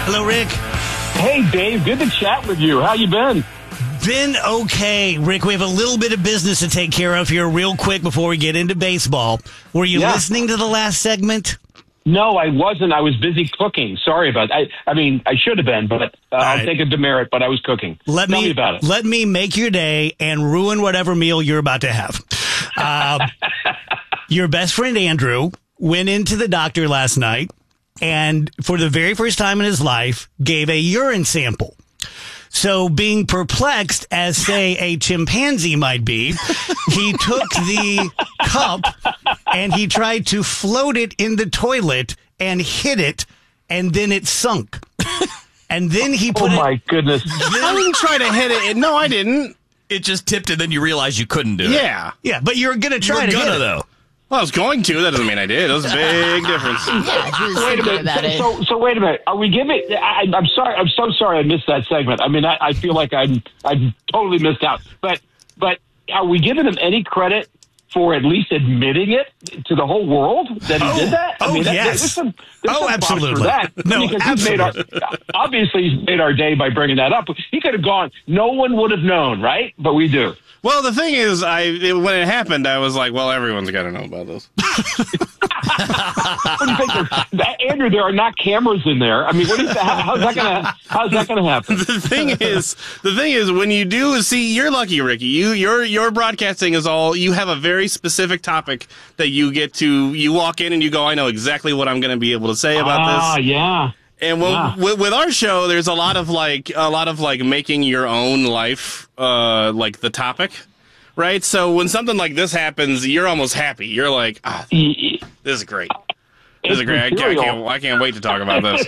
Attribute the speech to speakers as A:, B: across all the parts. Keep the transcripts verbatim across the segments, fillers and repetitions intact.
A: Hello, Rick.
B: Hey, Dave. Good to chat with you. How you been?
A: Been okay, Rick. We have a little bit of business to take care of here real quick before we get into baseball. Were you
B: yeah.
A: listening to the last segment?
B: No, I wasn't. I was busy cooking. Sorry about that. I, I mean, I should have been, but uh, I'll
A: right.
B: take a demerit, but I was cooking.
A: Let
B: Tell
A: me,
B: me about it.
A: Let me make your day and ruin whatever meal you're about to have. Uh, your best friend, Andrew, went into the doctor last night and for the very first time in his life gave a urine sample. So being perplexed as, say, a chimpanzee might be, he took the cup and he tried to float it in the toilet and hit it, and then it sunk. And then he put
B: Oh,
A: it...
B: my goodness.
C: I didn't try to hit it. No, I didn't.
D: It just tipped and then you realized you couldn't do it.
C: Yeah.
A: Yeah, but you're going to try
D: You're
A: to
D: gonna,
A: hit it.
D: though.
C: Well, I was going to. That doesn't mean I did. That was a big difference.
E: Yeah, she was
B: Wait a
E: thinking
B: minute.
E: about it.
B: So, so wait a minute. Are we giving? I, I'm sorry. I'm so sorry. I missed that segment. I mean, I, I feel like I'm I'm totally missed out. But but are we giving him any credit for at least admitting it to the whole world that he
A: Oh,
B: did that? I
A: oh,
B: mean, that,
A: yes.
B: there's some, there's
A: Oh,
B: some props
A: absolutely.
B: For that.
A: No,
B: because he's made our, obviously he's made our day by bringing that up. He could have gone. No one would have known, right? But we do.
C: Well, the thing is, I it, when it happened, I was like, well, everyone's got to know about this.
B: What do you think? That, Andrew, there are not cameras in there. I mean, what do you, how, how's that gonna how's that gonna happen?
C: The thing is, the thing is, when you do see, you're lucky, Ricky. You your your broadcasting is all. You have a very specific topic that you get to. You walk in and you go, I know exactly what I'm going to be able to say about
B: Ah,
C: this.
B: yeah.
C: And when,
B: Yeah.
C: with, with our show, there's a lot of like a lot of like making your own life, uh, like the topic, right? So when something like this happens, you're almost happy. You're like, ah,
B: Y-
C: this is great. This is
B: It's
C: great. I, I
B: material.
C: can't. I can't wait to talk about this.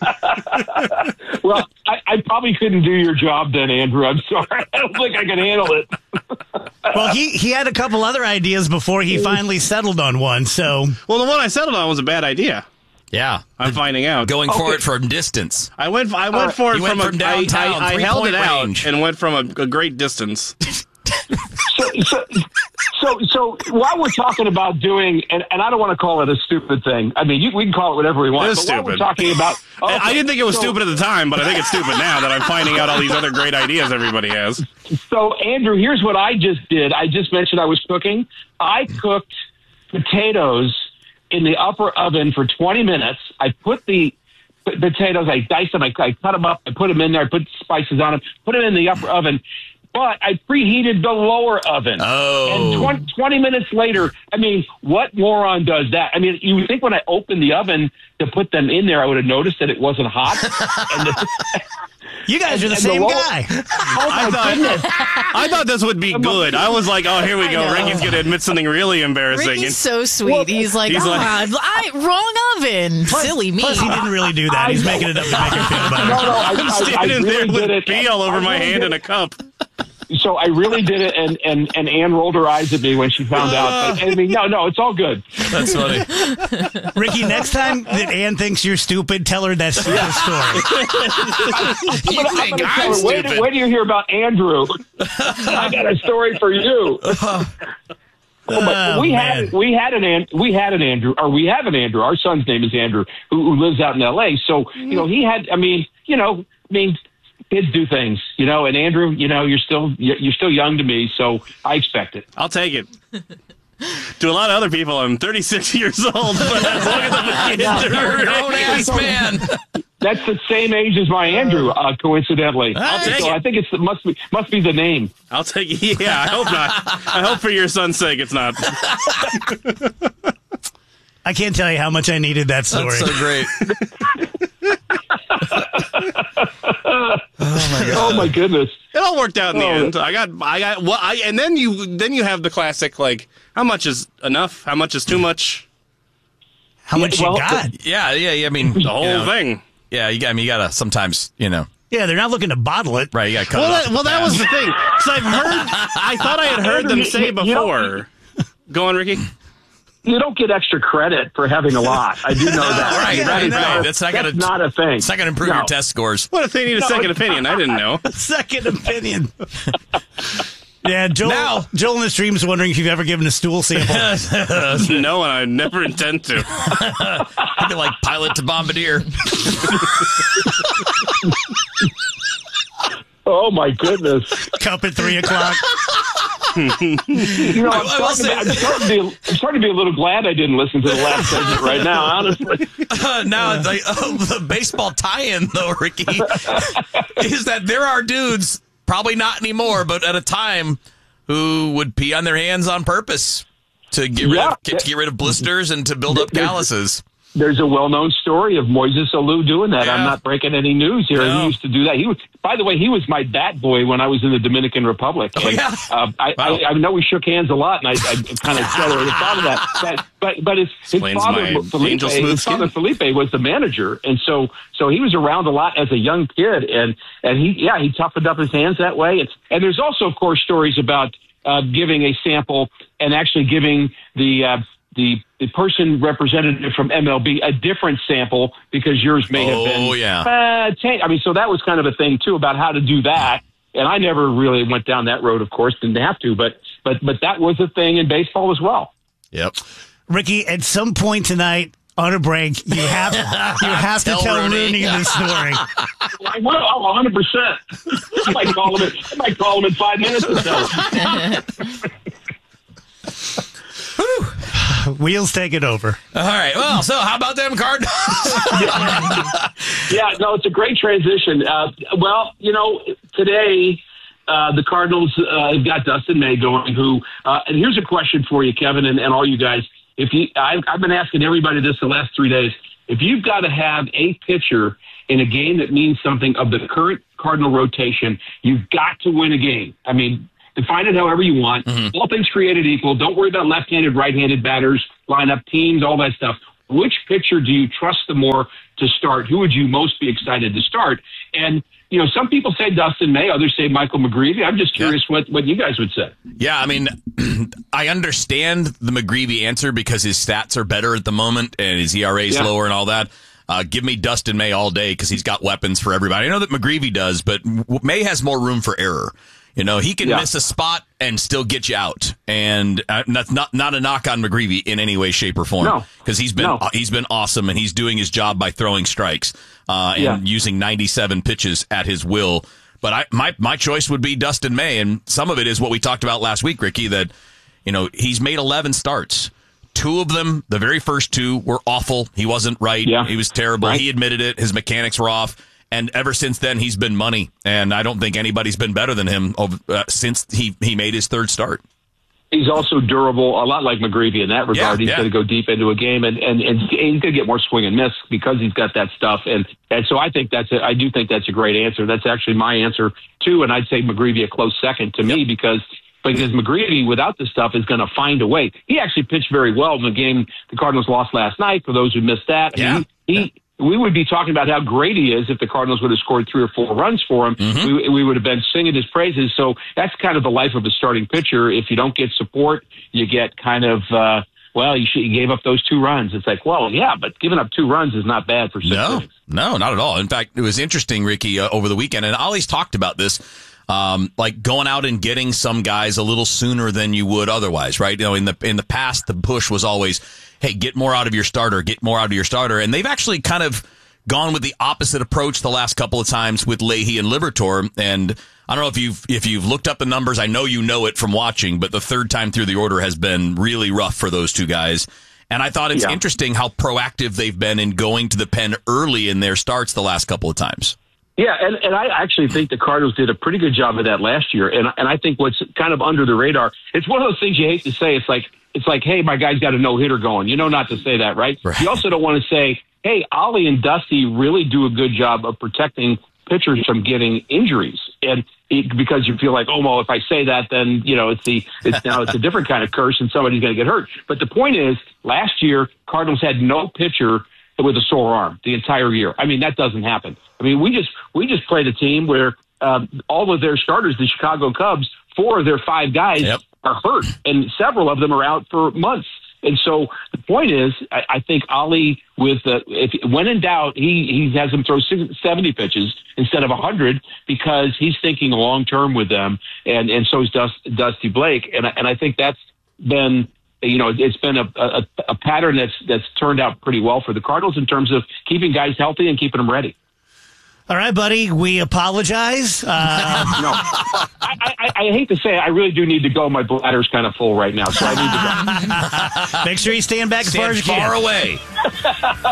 B: Well, I, I probably couldn't do your job then, Andrew. I'm sorry. I don't think I can handle it.
A: Well, he, he had a couple other ideas before he finally settled on one, so...
C: Well, the one I settled on was a bad idea.
D: Yeah.
C: I'm finding out.
D: Going for
B: Okay.
D: it from distance.
C: I went. I went
B: Uh,
C: for it
D: you went
C: from,
D: from
C: a. I,
D: downtown,
C: I, I held it
D: three-point
C: out
D: range.
C: and went from a, a great distance.
B: So, so, so, so while we're talking about doing, and, and I don't want to call it a stupid thing. I mean, you, we can call it whatever we want.
C: It is
B: but while we're
C: stupid.
B: talking about,
C: I- I
B: okay,
C: didn't think it was
B: so-
C: stupid at the time, but I think it's stupid now that I'm finding out all these other great ideas everybody has.
B: So, Andrew, here's what I just did. I just mentioned I was cooking. I cooked potatoes in the upper oven for twenty minutes. I put the p- potatoes, I diced them, I, I cut them up, I put them in there, I put spices on them, put them in the upper oven. But I preheated the lower oven.
D: Oh.
B: And twenty, twenty minutes later, I mean, what moron does that? I mean, you would think when I opened the oven to put them in there, I would have noticed that it wasn't hot. and the,
A: You guys are the
B: and
A: same
B: lower-
A: guy.
B: Oh, my
C: I thought,
B: goodness.
C: I thought this would be good. I was like, oh, here we
E: I
C: go.
E: know.
C: Ricky's going to admit something really embarrassing.
E: Ricky's
C: And-
E: so sweet. he's like,
C: he's like-
E: ah, I, wrong oven. Silly me.
A: Plus, he didn't really do that. He's making it up to make him feel
B: No,
A: better.
B: no, I,
C: I'm
B: I, I
C: standing there
B: really did
C: with
B: it.
C: pee all over
B: I
C: my
B: really
C: hand
B: did
C: in a
B: it.
C: cup.
B: So I really did it, and, and, and Ann rolled her eyes at me when she found out. But, I mean, no, no, it's all good.
D: That's funny.
A: Ricky, next time that Ann thinks you're stupid, tell her that stupid story.
D: You
B: I'm
D: think
B: gonna
D: I'm
B: tell her, wait,
D: stupid?
B: wait till you hear about Andrew. I got a story for you. Oh, but
A: Oh,
B: we
A: man.
B: had we had an An- we had an Andrew, or we have an Andrew. Our son's name is Andrew, who, who lives out in L A. So you know, he had. I mean, you know, I mean, kids do things, you know. And Andrew, you know, you're still you're you're still young to me, so I expect it.
C: I'll take it. To a lot of other people, I'm thirty-six years old, but as long as I'm a kid, they're
D: Grown ass man.
B: That's the same age as my Andrew, uh, coincidentally.
C: I'll take
B: so
C: it.
B: I think it's it must be must be the name.
C: I'll take it. Yeah, I hope not. I hope for your son's sake it's not.
A: I can't tell you how much I needed that story.
D: That's so great.
B: Oh my goodness.
C: It all worked out in the
B: Oh.
C: end. I got, I got, well, I, and then you, then you have the classic, like, how much is enough? How much is too much?
A: How much
B: well,
A: you got?
D: Yeah, yeah, yeah. I mean,
C: The whole
D: you know,
C: thing.
D: Yeah, you got. I mean, you gotta sometimes, you know,
A: Yeah, they're not looking to bottle it.
D: right? You gotta cut
C: Well,
D: it off.
C: that, well, that was the thing. So I've heard, I thought I had heard them say
B: You know-
C: before. Go on, Ricky.
B: You don't get extra credit for having a lot. I do know that.
D: right,
B: That
D: right,
B: is
D: right.
B: not-
D: That's not
B: that's
D: gonna-
B: not a thing.
D: It's not gonna improve
B: No.
D: your test scores.
C: What if they need a
B: No,
C: second
B: it's-
C: opinion? I didn't know.
A: Second opinion. Yeah, Joel,
D: Now-
A: Joel in the stream is wondering if you've ever given a stool sample.
C: No, and I never intend to.
D: I'd be like pilot to bombardier.
B: Oh my goodness!
A: Cup at three o'clock.
B: You know, I'm
D: I will
B: starting, to,
D: say-
B: I'm, starting to be, I'm starting to be a little glad I didn't listen to the last segment right now. Honestly,
D: Uh, now it's like oh, the baseball tie-in, though, Ricky, is that there are dudes, probably not anymore, but at a time, who would pee on their hands on purpose to get rid
B: Yeah.
D: of get, to get rid of blisters and to build up
B: There's-
D: calluses.
B: there's a well-known story of Moises Alou doing that.
D: Yeah.
B: I'm not breaking any news here.
D: No.
B: He used to do that. He was, by the way, he was my bat boy when I was in the Dominican Republic.
D: Oh,
B: And,
D: yeah?
B: uh, I,
D: Wow.
B: I, I know we shook hands a lot, and I, I kind of celebrated the thought of that. But but, but his, his
C: Explains
B: father,
C: my
B: Felipe,
C: angel smooth
B: his father
C: skin.
B: Felipe was the manager, and so so he was around a lot as a young kid, and and he yeah he toughened up his hands that way. It's, and there's also, of course, stories about uh, giving a sample and actually giving the uh, the the person representative from M L B a different sample because yours may have been
D: Oh, yeah.
B: uh, taint. I mean, so that was kind of a thing too about how to do that. And I never really went down that road, of course, didn't have to, but but but that was a thing in baseball as well.
D: Yep.
A: Ricky, at some point tonight on a break, you have you have to
D: Tell
A: tell
D: Rooney.
A: Rooney this story.
B: I will, oh, one hundred percent. I might call him. In, I might call him in five minutes or so.
A: Wheels take it over.
D: All right. Well, so how about them Cardinals?
B: Yeah, no, it's a great transition. Uh, well, you know, today uh, the Cardinals uh, have got Dustin May going. Who? Uh, and here's a question for you, Kevin, and, and all you guys. If you, I've, I've been asking everybody this the last three days. If you've got to have a pitcher in a game that means something of the current Cardinal rotation, you've got to win a game. I mean, define it however you want. Mm-hmm. All things created equal. Don't worry about left-handed, right-handed batters, lineup teams, all that stuff. Which pitcher do you trust the more to start? Who would you most be excited to start? And, you know, some people say Dustin May, others say Michael McGreevy. I'm just curious yeah. what, what you guys would say.
D: Yeah, I mean, I understand the McGreevy answer because his stats are better at the moment and his E R A is yeah. lower and all that. Uh, give me Dustin May all day because he's got weapons for everybody. I know that McGreevy does, but May has more room for error. You know, he can yeah. miss a spot and still get you out, and uh, that's not not a knock on McGreevy in any way, shape, or form. Because no. he's been no. uh, he's been awesome, and he's doing his job by throwing strikes uh, and yeah. using ninety-seven pitches at his will. But I my my choice would be Dustin May, and some of it is what we talked about last week, Ricky. That you know he's made eleven starts. Two of them, the very first two, were awful. He wasn't right.
B: Yeah.
D: He was terrible.
B: Right.
D: He admitted it. His mechanics were off. And ever since then, he's been money. And I don't think anybody's been better than him over, uh, since he, he made his third start.
B: He's also durable, a lot like McGreevy in that regard.
D: Yeah,
B: he's
D: yeah.
B: going to go deep into a game, and, and, and he's going to get more swing and miss because he's got that stuff. And, and so I think that's a, I do think that's a great answer. That's actually my answer, too. And I'd say McGreevy a close second to me yep. because because McGreevy, without the stuff, is going to find a way. He actually pitched very well in the game the Cardinals lost last night, for those who missed that. I
D: yeah.
B: mean, he, he
D: yeah.
B: We would be talking about how great he is if the Cardinals would have scored three or four runs for him. Mm-hmm. We, we would have been singing his praises. So that's kind of the life of a starting pitcher. If you don't get support, you get kind of, uh, well, you, should, you gave up those two runs. It's like, well, yeah, but giving up two runs is not bad for six
D: no,
B: innings.
D: No, not at all. In fact, it was interesting, Ricky, uh, over the weekend, and Ollie's talked about this. Um, like going out and getting some guys a little sooner than you would otherwise, right? You know, in the in the past, the push was always, hey, get more out of your starter, get more out of your starter. And they've actually kind of gone with the opposite approach the last couple of times with Leahy and Liberatore. And I don't know if you've if you've looked up the numbers. I know you know it from watching, but the third time through the order has been really rough for those two guys. And I thought it's yeah. interesting how proactive they've been in going to the pen early in their starts the last couple of times.
B: Yeah, and, and I actually think the Cardinals did a pretty good job of that last year. And and I think what's kind of under the radar, it's one of those things you hate to say. It's like, it's like, hey, my guy's got a no-hitter going. You know not to say that, right? right. You also don't want to say, hey, Ollie and Dusty really do a good job of protecting pitchers from getting injuries. And it, because you feel like, oh, well, if I say that, then, you know, it's the it's now it's a different kind of curse and somebody's going to get hurt. But the point is, last year, Cardinals had no pitcher with a sore arm the entire year. I mean, that doesn't happen. I mean, we just we just played a team where um, all of their starters, the Chicago Cubs, four of their five guys yep. are hurt, and several of them are out for months. And so the point is, I, I think Ollie, with uh, if when in doubt, he, he has them throw seventy pitches instead of one hundred because he's thinking long term with them, and, and so is Dust, Dusty Blake. And, and I think that's been, you know, it's been a, a, a pattern that's that's turned out pretty well for the Cardinals in terms of keeping guys healthy and keeping them ready.
A: All right, buddy, we apologize. Uh,
B: no, I, I, I hate to say it, I really do need to go. My bladder's kind of full right now, so I need to go.
A: Make sure you stand back as far as you can.
D: Far away.